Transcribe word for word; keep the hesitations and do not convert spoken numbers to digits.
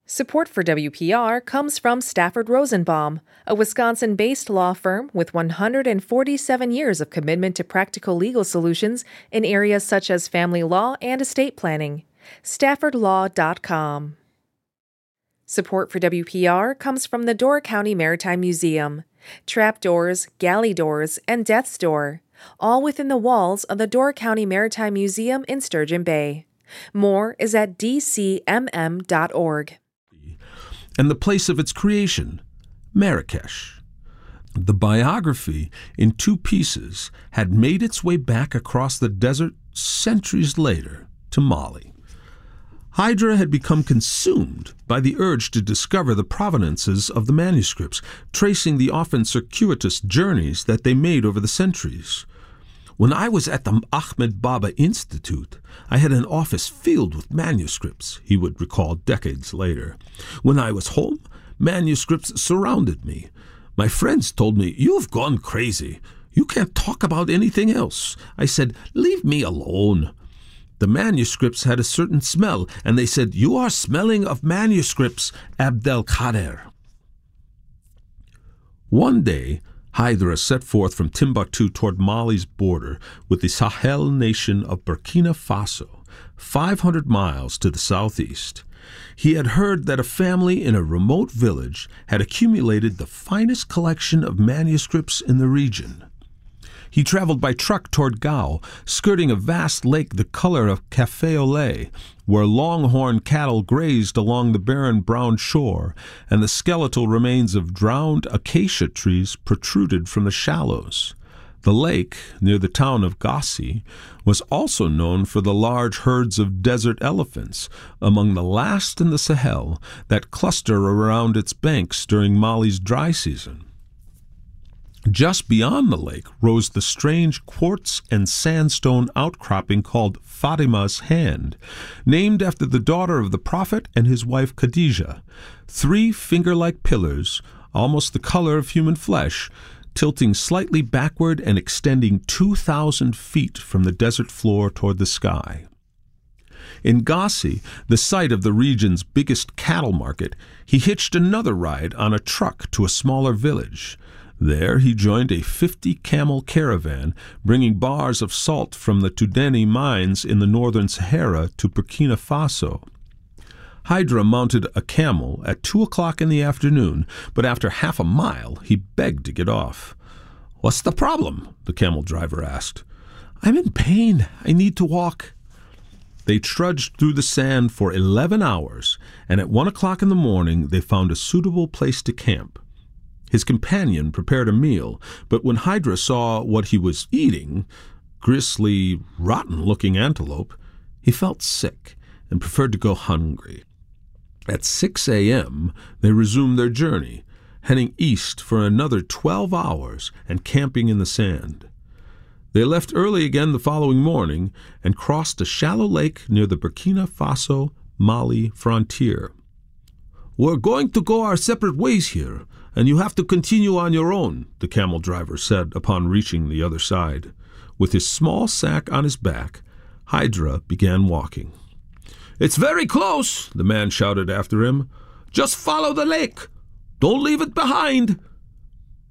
Support for W P R comes from Stafford Rosenbaum, a Wisconsin-based law firm with one hundred forty-seven years of commitment to practical legal solutions in areas such as family law and estate planning. Stafford Law dot com. Support for W P R comes from the Door County Maritime Museum. Trapdoors, galley doors, and death's door, all within the walls of the Door County Maritime Museum in Sturgeon Bay. More is at d c m m dot org. And the place of its creation, Marrakesh. The biography, in two pieces, had made its way back across the desert centuries later to Mali. Hydra had become consumed by the urge to discover the provenances of the manuscripts, tracing the often circuitous journeys that they made over the centuries. When I was at the Ahmed Baba Institute, I had an office filled with manuscripts, he would recall decades later. When I was home, manuscripts surrounded me. My friends told me, "You've gone crazy. You can't talk about anything else." I said, "Leave me alone." The manuscripts had a certain smell, and they said, "You are smelling of manuscripts, Abdelkader." One day, Hydra set forth from Timbuktu toward Mali's border with the Sahel nation of Burkina Faso, five hundred miles to the southeast. He had heard that a family in a remote village had accumulated the finest collection of manuscripts in the region. He traveled by truck toward Gao, skirting a vast lake the color of café au lait, where longhorn cattle grazed along the barren brown shore, and the skeletal remains of drowned acacia trees protruded from the shallows. The lake, near the town of Gassi, was also known for the large herds of desert elephants, among the last in the Sahel, that cluster around its banks during Mali's dry season. Just beyond the lake rose the strange quartz and sandstone outcropping called Fatima's Hand, named after the daughter of the Prophet and his wife Khadijah. Three finger-like pillars, almost the color of human flesh, tilting slightly backward and extending two thousand feet from the desert floor toward the sky. In Gassi, the site of the region's biggest cattle market, he hitched another ride on a truck to a smaller village. There he joined a fifty-camel caravan, bringing bars of salt from the Tudeni mines in the northern Sahara to Burkina Faso. Hydra mounted a camel at two o'clock in the afternoon, but after half a mile he begged to get off. "What's the problem?" the camel driver asked. "I'm in pain. I need to walk." They trudged through the sand for eleven hours, and at one o'clock in the morning they found a suitable place to camp. His companion prepared a meal, but when Hydra saw what he was eating, grisly, rotten-looking antelope, he felt sick and preferred to go hungry. At six a.m., they resumed their journey, heading east for another twelve hours and camping in the sand. They left early again the following morning and crossed a shallow lake near the Burkina Faso-Mali frontier. "We're going to go our separate ways here, and you have to continue on your own," the camel driver said upon reaching the other side. With his small sack on his back, Hydra began walking. "It's very close," the man shouted after him. "Just follow the lake. Don't leave it behind."